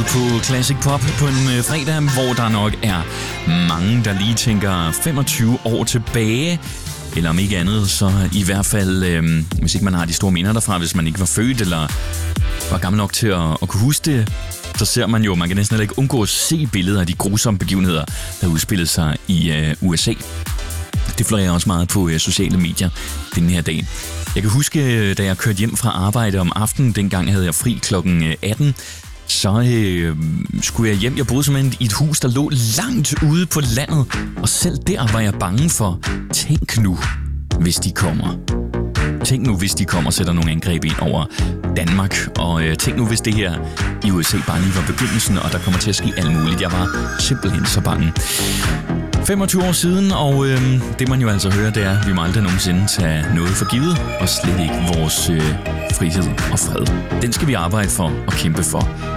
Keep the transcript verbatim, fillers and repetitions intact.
på Classic Pop på en øh, fredag, hvor der nok er mange, der lige tænker femogtyve år tilbage. Eller om ikke andet, så i hvert fald, øh, hvis ikke man har de store minder derfra, hvis man ikke var født eller var gammel nok til at, at kunne huske det, så ser man jo, man kan næsten heller ikke undgå at se billeder af de grusomme begivenheder, der udspillede sig i øh, U S A. Det florerer også meget på øh, sociale medier denne her dag. Jeg kan huske, da jeg kørte hjem fra arbejde om aftenen, dengang havde jeg fri klokken atten, så øh, skulle jeg hjem. Jeg boede simpelthen i et hus, der lå langt ude på landet, og selv der var jeg bange for, tænk nu, hvis de kommer. Tænk nu, hvis de kommer og sætter nogle angreb ind over Danmark, og øh, tænk nu, hvis det her i U S A bare lige var begyndelsen, og der kommer til at ske alt muligt. Jeg var simpelthen så bange. femogtyve år siden, og øh, det man jo altså hører, det er, at vi må aldrig nogensinde tage noget for givet, og slet ikke vores øh, frihed og fred. Den skal vi arbejde for og kæmpe for.